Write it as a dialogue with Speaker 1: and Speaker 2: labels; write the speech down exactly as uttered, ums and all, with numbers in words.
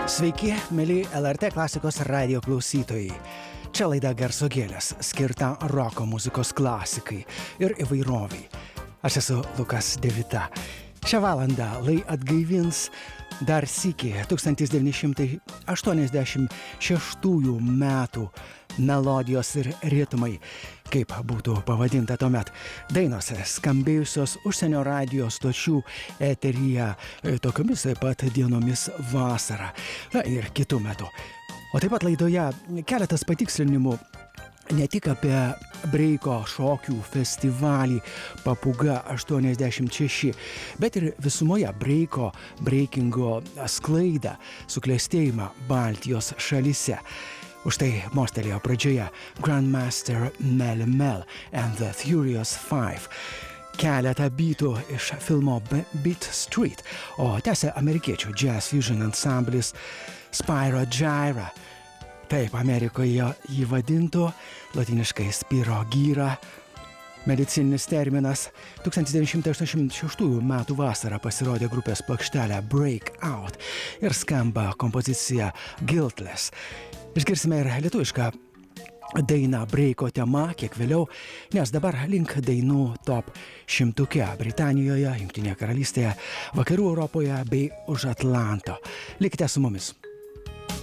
Speaker 1: Sveiki, mėly L R T klasikos radijo klausytojai. Čia laida Garso gėlės, skirta roko muzikos klasikai ir įvairoviai. Aš esu Lukas Devita. Šią valandą lai atgaivins dar sykį tūkstantis devyni šimtai aštuoniasdešimt šeštųjų metų melodijos ir ritmai, kaip būtų pavadinta tuomet, dainos skambėjusios užsienio radijo stočių eteryje tokiomis pat dienomis vasarą, na ir kitų metų. O taip pat laidoje keletas patikslinimų ne tik apie breiko šokių festivalį Papūga aštuoniasdešimt šeši, bet ir visumoje breiko, breikingo sklaidą, suklestėjimą Baltijos šalyse. Už tai mostelėjo pradžioje Grandmaster Melle Mel and the Furious Five. Keletą bytų iš filmo Beat Street, o tęsia amerikiečių jazz fusion ansamblis Spyro Gyra. Taip, Amerikoje jį vadintų, latiniškai Spiro Gyra. Medicininis terminas. tūkstantis devyni šimtai aštuoniasdešimt šeštųjų metų vasarą pasirodė grupės plokštelė Breakout ir skamba kompozicija Guiltless. Išgirsime ir lietuvišką dainą breiko tema kiek vėliau, nes dabar link dainų top šimtuke Britanijoje, Jungtinėje karalystėje, Vakarų Europoje bei už Atlanto. Likite su mumis.